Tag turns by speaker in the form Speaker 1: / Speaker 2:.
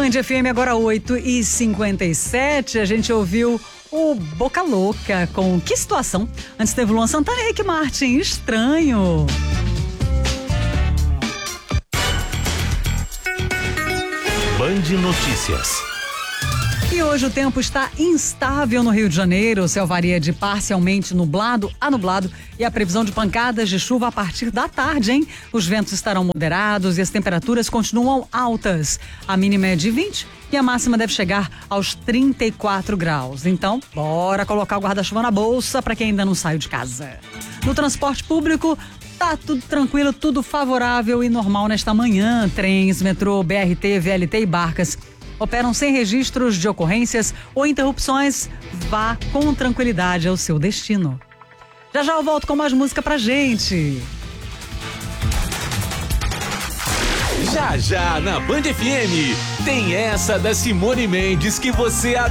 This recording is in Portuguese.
Speaker 1: Band FM agora 8h57, a gente ouviu o Boca Louca com Que Situação. Antes teve Luan Santana e Rick Martin, Estranho.
Speaker 2: Band Notícias.
Speaker 1: E hoje o tempo está instável no Rio de Janeiro. O céu varia de parcialmente nublado a nublado e a previsão de pancadas de chuva a partir da tarde, hein? Os ventos estarão moderados e as temperaturas continuam altas. A mínima é de 20 e a máxima deve chegar aos 34 graus. Então, bora colocar o guarda-chuva na bolsa para quem ainda não saiu de casa. No transporte público, tá tudo tranquilo, tudo favorável e normal nesta manhã. Trens, metrô, BRT, VLT e barcas operam sem registros de ocorrências ou interrupções. Vá com tranquilidade ao seu destino. Já já eu volto com mais música pra gente.
Speaker 2: Já já na Band FM tem essa da Simone Mendes que você adora.